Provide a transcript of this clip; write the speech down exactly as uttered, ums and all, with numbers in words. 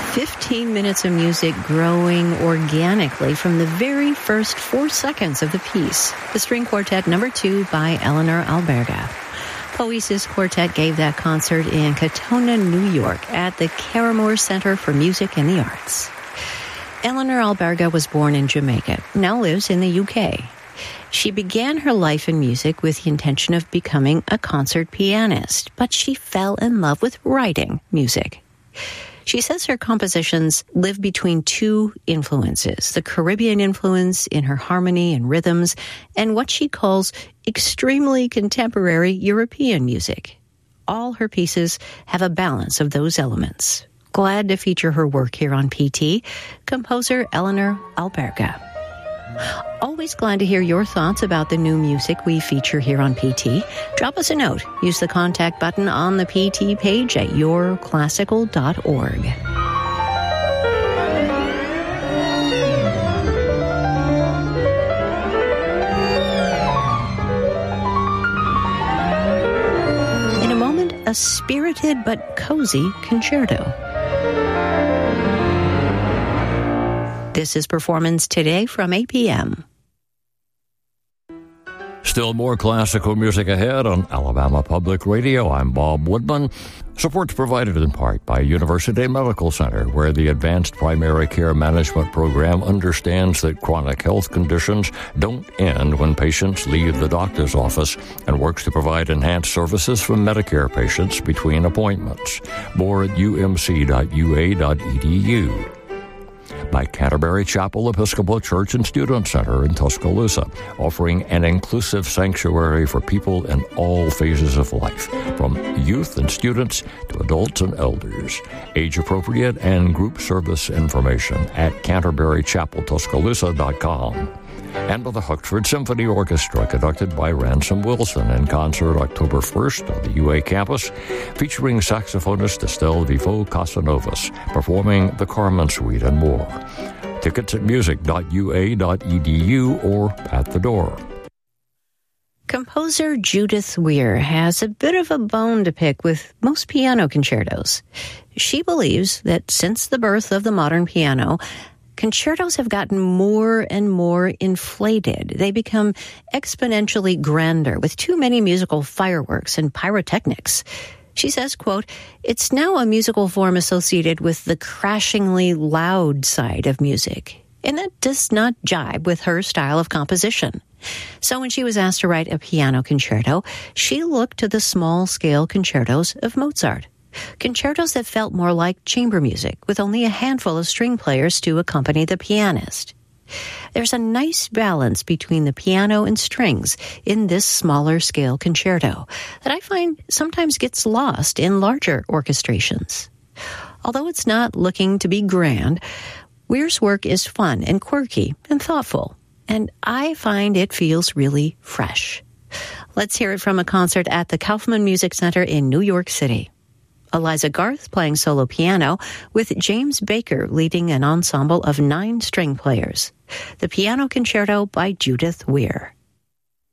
fifteen minutes of music growing organically from the very first four seconds of the piece. The String Quartet number two by Eleanor Alberga. Poesis Quartet gave that concert in Katonah, New York at the Caramore Center for Music and the Arts. Eleanor Alberga was born in Jamaica, now lives in the U K. She began her life in music with the intention of becoming a concert pianist, but she fell in love with writing music. She says her compositions live between two influences, the Caribbean influence in her harmony and rhythms, and what she calls extremely contemporary European music. All her pieces have a balance of those elements. Glad to feature her work here on P T, composer Eleanor Alberga. Always glad to hear your thoughts about the new music we feature here on P T. Drop us a note. Use the contact button on the P T page at your classical dot org. In a moment, a spirited but cozy concerto. This is Performance Today from eight p.m. Still more classical music ahead on Alabama Public Radio. I'm Bob Woodman. Support's provided in part by University Medical Center, where the Advanced Primary Care Management Program understands that chronic health conditions don't end when patients leave the doctor's office and works to provide enhanced services for Medicare patients between appointments. More at u m c dot u a dot e d u. By Canterbury Chapel Episcopal Church and Student Center in Tuscaloosa, offering an inclusive sanctuary for people in all phases of life, from youth and students to adults and elders. Age-appropriate and group service information at canterbury chapel tuscaloosa dot com. And by the Huckford Symphony Orchestra, conducted by Ransom Wilson in concert October first on the U A campus, featuring saxophonist Estelle Vivo Casanovas, performing the Carmen Suite and more. Tickets at music dot u a dot e d u or at the door. Composer Judith Weir has a bit of a bone to pick with most piano concertos. She believes that since the birth of the modern piano, concertos have gotten more and more inflated. They become exponentially grander with too many musical fireworks and pyrotechnics. She says, quote, "It's now a musical form associated with the crashingly loud side of music." And that does not jibe with her style of composition. So when she was asked to write a piano concerto, she looked to the small-scale concertos of Mozart. Concertos that felt more like chamber music, with only a handful of string players to accompany the pianist. There's a nice balance between the piano and strings in this smaller-scale concerto that I find sometimes gets lost in larger orchestrations. Although it's not looking to be grand, Weir's work is fun and quirky and thoughtful, and I find it feels really fresh. Let's hear it from a concert at the Kaufman Music Center in New York City. Eliza Garth playing solo piano, with James Baker leading an ensemble of nine string players. The Piano Concerto by Judith Weir.